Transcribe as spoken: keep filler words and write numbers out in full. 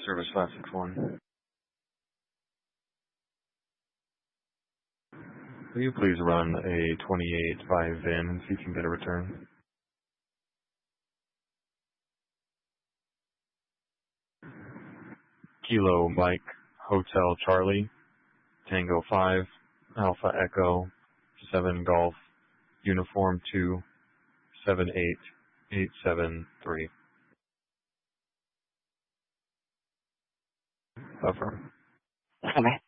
Service five six one. Will you please run a twenty-eight by V I N and see if you can get a return? Kilo Mike Hotel Charlie Tango five Alpha Echo seven Golf Uniform two seven eight eight seven three. Buffer. Okay.